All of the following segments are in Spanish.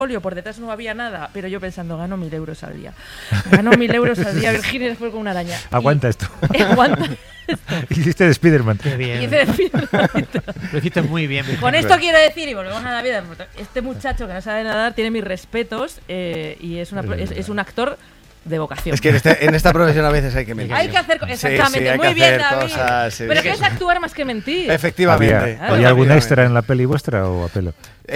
por detrás no había nada, pero yo pensando, gano 1.000 euros al día. Gano 1.000 euros al día, Virginia, después con una araña. Aguanta esto. Aguanta. Hiciste de Spiderman. Qué bien. Hice de Spiderman. Lo hiciste muy bien. Virginia. Con esto quiero decir, y volvemos a David, este muchacho que no sabe nadar tiene mis respetos y es un actor de vocación. Es que en esta profesión a veces hay que mentir. Hay que hacer exactamente, hay muy que bien, hacer David. cosas, sí. Pero es que es actuar más que mentir. Efectivamente. ¿Había algún extra en la peli vuestra o a pelo?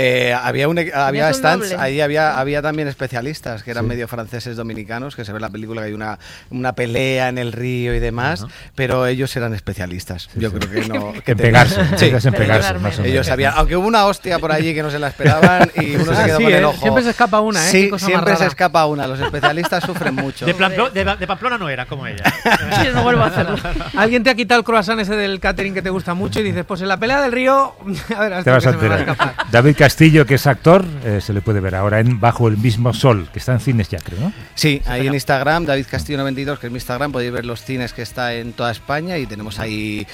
Había stands, doble. ahí había también especialistas que eran medio franceses dominicanos, que se ve en la película que hay una pelea en el río y demás, pero ellos eran especialistas. Yo creo que no. En pegarse, Sí. en pegarse, más o menos. Ellos sabían, aunque hubo una hostia por allí que no se la esperaban y uno se quedó con el ojo. Siempre se escapa una, ¿eh? Sí, Qué cosa siempre más se rara. escapa una. Los especialistas sufren mucho. De Pamplona no eran como ella. Sí, no vuelvo a hacerlo. Alguien te ha quitado el croissant ese del catering que te gusta mucho y dices, pues en la pelea del río, a ver, Te vas a enterar. David Castillo, que es actor, se le puede ver ahora en Bajo el mismo sol, que está en cines ya, creo, ¿no? Sí, ahí en Instagram, David Castillo 92, que es mi Instagram, podéis ver los cines que está en toda España y tenemos ahí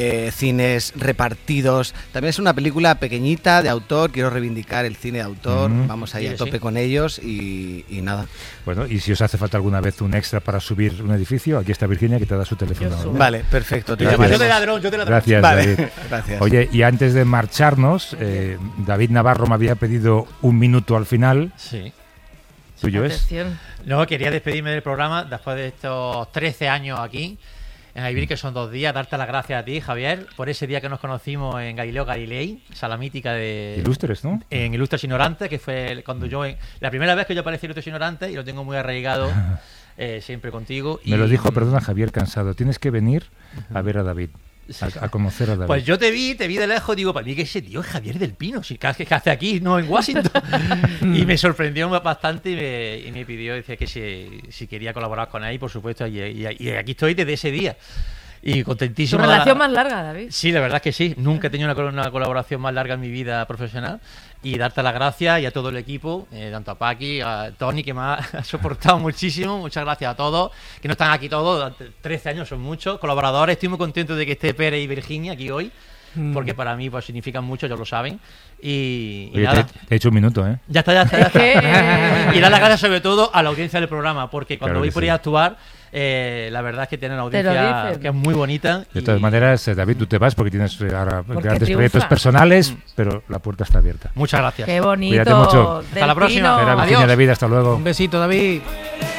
cines repartidos. También es una película pequeñita de autor, quiero reivindicar el cine de autor, vamos ahí a tope con ellos y nada. Bueno, y si os hace falta alguna vez un extra para subir un edificio, aquí está Virginia que te da su teléfono. ¿No? Vale, perfecto. Gracias. Yo de ladrón. Gracias, Vale, David. gracias. Oye, y antes de marcharnos, David Navarro me había pedido un minuto al final. Sí. ¿Tuyo es? Atención. No, quería despedirme del programa después de estos 13 años aquí en Aivir, que son 2 días. Darte las gracias a ti, Javier, por ese día que nos conocimos en Galileo Galilei, sala mítica de... Ilustres, ¿no? En Ilustres Ignorantes, que fue cuando la primera vez que yo aparecí en Ilustres Ignorantes y lo tengo muy arraigado siempre contigo. Me lo dijo, perdona, Javier Cansado. Tienes que venir a ver a David. A conocer a David. Pues yo te vi de lejos, digo, para mí que ese tío es Javier del Pino, si ¿qué hace aquí, no en Washington? Y me sorprendió bastante y me pidió, decía que si quería colaborar con él, por supuesto, y aquí estoy desde ese día. Y contentísimo. ¿Tu relación más larga, David? Sí, la verdad es que sí. Nunca he tenido una colaboración más larga en mi vida profesional. Y darte las gracias y a todo el equipo, tanto a Paqui, a Tony, que me ha soportado muchísimo. Muchas gracias a todos, que no están aquí todos. 13 años son muchos colaboradores. Estoy muy contento de que esté Pérez y Virginia aquí hoy, porque para mí pues significan mucho, ya lo saben. Y Oye, nada. te he hecho un minuto, ¿eh? Ya está. Y dar las gracias sobre todo a la audiencia del programa, porque cuando voy por ahí a actuar, la verdad es que tienen una audiencia que es muy bonita. De todas maneras, David, tú te vas porque tienes ahora Porque grandes triunfa. proyectos personales, pero la puerta está abierta. Muchas gracias. Qué bonito. Cuídate mucho. Del Hasta la próxima. Pino. Era Virginia, Adiós. David, hasta luego. Un besito, David.